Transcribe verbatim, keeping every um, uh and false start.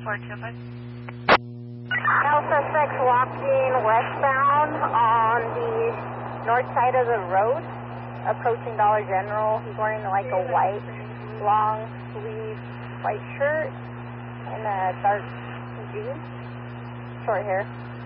Male suspect walking westbound on the north side of the road, approaching Dollar General. He's wearing like a white, long sleeve white shirt and a dark jeans, short hair.